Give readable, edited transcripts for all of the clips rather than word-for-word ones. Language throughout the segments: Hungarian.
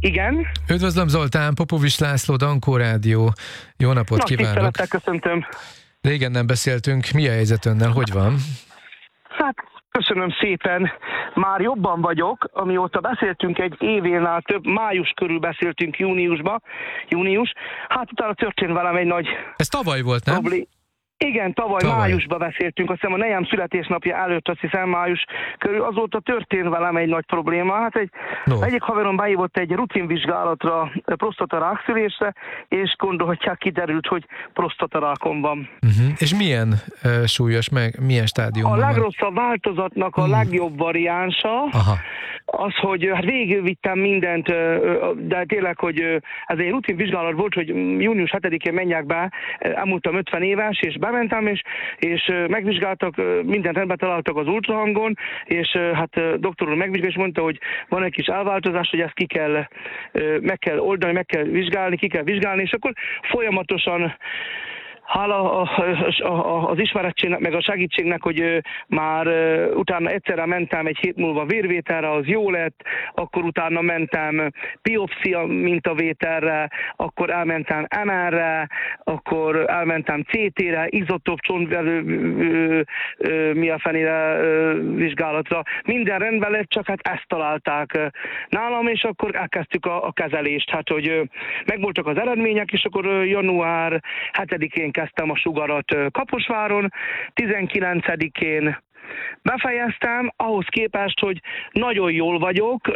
Igen. Üdvözlöm Zoltán, Popovics László, Dankó Rádió. Jó napot kívánok! Tisztelettel köszöntöm. Régen nem beszéltünk, mi a helyzet önnel, hogy van? Hát köszönöm szépen, már jobban vagyok, amióta beszéltünk egy événál több, május körül beszéltünk június, hát utána történt velem egy nagy... Ez tavaly volt, nem? Igen, tavaly májusban beszéltünk, azt hiszem a nejem születésnapja előtt, azt hiszem május körül, azóta történt velem egy nagy probléma. Hát egyik haverom beívott egy rutinvizsgálatra, prostatarákszülésre, és gondolhatják, kiderült, hogy prostatarákom van. És milyen súlyos, milyen stádiumban? A legrosszabb változatnak a legjobb variánsa, az, hogy hát végigvittem mindent, de tényleg, hogy ez egy rutinvizsgálat volt, hogy június 7-én menjek be, elmúltam 50 éves, és bementem, és megvizsgáltak, mindent rendben találtak az ultrahangon, és hát doktor úr megvizsgált, és mondta, hogy van egy kis elváltozás, hogy ezt meg kell oldani, meg kell vizsgálni, ki kell vizsgálni, és akkor folyamatosan hála az ismeretségnek, meg a segítségnek, hogy már utána egyszerre mentem egy hét múlva vérvételre, az jó lett, akkor utána mentem biopszia mintavételre, akkor elmentem MR-re, akkor elmentem CT-re, izotóp csontvelő mi a fenére vizsgálatra. Minden rendben lett, csak hát ezt találták nálam, és akkor elkezdtük a kezelést. Hát, hogy megvoltak az eredmények, és akkor január 7-én kezdtem a sugarat Kaposváron, 19-én befejeztem, ahhoz képest, hogy nagyon jól vagyok,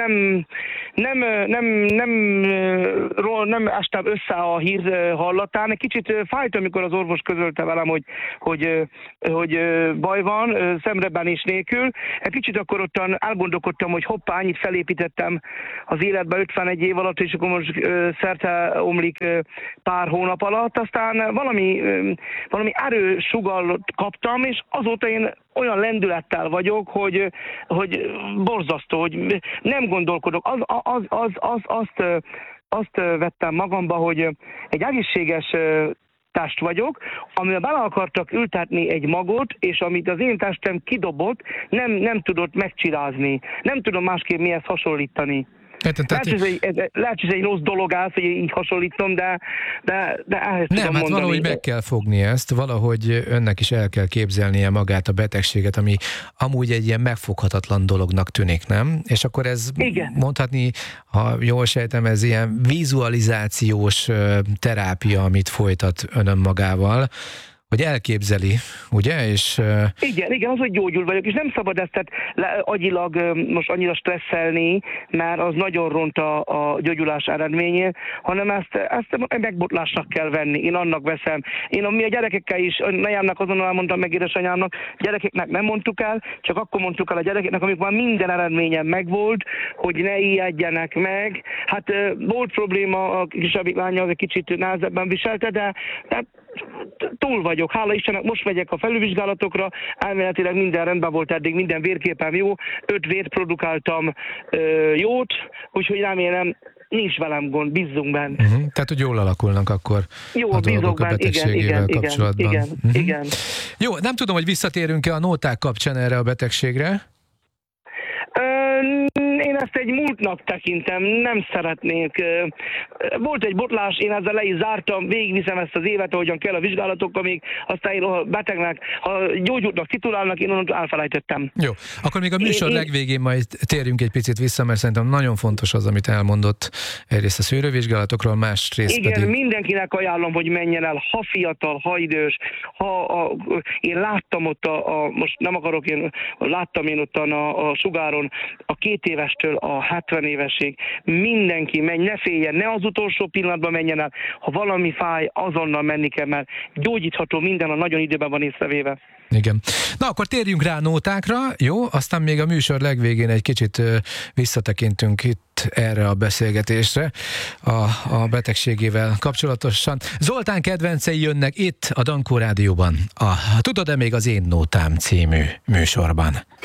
nem estem össze a hír hallatán. Egy kicsit fájt, amikor az orvos közölte velem, hogy baj van, szemrebenés nélkül. Egy kicsit akkor ottan elgondolkodtam, hogy hoppá, annyit felépítettem az életbe 51 év alatt, és akkor most szerte omlik pár hónap alatt. Aztán valami erősugallat kaptam, és azóta én olyan lendülettel vagyok, hogy borzasztó, hogy nem gondolkodok. Azt vettem magamba, hogy egy egészséges test vagyok, amivel bele akartak ültetni egy magot, és amit az én testem kidobott, nem tudott megcsirázni. Nem tudom másképp mihez hasonlítani. Lehet, hogy ez egy rossz dolog az, hogy így hasonlítom, de ehhez tudom mondani. Valahogy meg kell fogni ezt, valahogy önnek is el kell képzelnie magát a betegséget, ami amúgy egy ilyen megfoghatatlan dolognak tűnik, nem? És akkor ez mondhatni, ha jól sejtem, ez ilyen vizualizációs terápia, amit folytat önön magával, hogy elképzeli, ugye? És Igen, az, hogy gyógyul vagyok, és nem szabad ezt agyilag most annyira stresszelni, mert az nagyon ront a gyógyulás eredményén, hanem ezt megbotlásnak kell venni. Én annak veszem. Mi a gyerekekkel is, anyámnak azonnal elmondtam meg édesanyámnak, gyerekeknek nem mondtuk el, csak akkor mondtuk el a gyerekeknek, amikor már minden eredményem megvolt, hogy ne ijedjenek meg. Hát volt probléma, a kisebbik lánya az egy kicsit nehezebben viselte, de túl vagyok. Hála Istennek, most megyek a felülvizsgálatokra, elméletileg minden rendben volt eddig, minden vérképem jó, 5 vért produkáltam jót, úgyhogy remélem, nincs velem gond, bízzunk benne. Tehát, hogy jól alakulnak akkor a dolgok a betegségével kapcsolatban. Igen. Jó, nem tudom, hogy visszatérünk-e a nóták kapcsán erre a betegségre? Én ezt egy múltnak tekintem, nem szeretnék. Volt egy botlás, én ezzel le is zártam, végigviszem ezt az évet, ahogyan kell a vizsgálatokkal, még aztán én a betegnek, ha gyógyultnak titulálnak, én onnan elfelejtettem. Jó, akkor még a műsor legvégén majd térjünk egy picit vissza, mert szerintem nagyon fontos az, amit elmondott egyrészt a szűrővizsgálatokról, másrészt pedig... Igen, mindenkinek ajánlom, hogy menjen el, ha fiatal, ha idős, én láttam ott, most nem akarok, láttam én ott a sugáron, a 2 évestől a 70 évesig mindenki menj, ne féljen, ne az utolsó pillanatban menjen el, ha valami fáj, azonnal menni kell, mert gyógyítható minden, a nagyon időben van észrevéve. Igen. Na, akkor térjünk rá nótákra, jó? Aztán még a műsor legvégén egy kicsit visszatekintünk itt erre a beszélgetésre a betegségével kapcsolatosan. Zoltán kedvencei jönnek itt a Dankó Rádióban, a Tudod-e még az én nótám című műsorban.